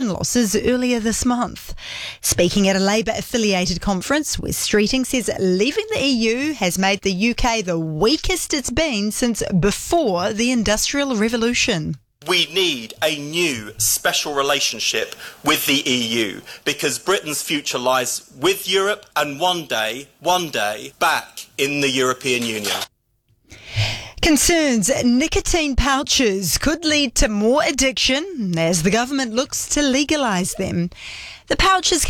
election losses earlier this month. Speaking at a Labour-affiliated conference, Wes Streeting says leaving the EU has made the UK the weakest it's been since before the Industrial Revolution. We need a new special relationship with the EU because Britain's future lies with Europe and one day, back in the European Union. Concerns nicotine pouches could lead to more addiction as the government looks to legalise them. The pouches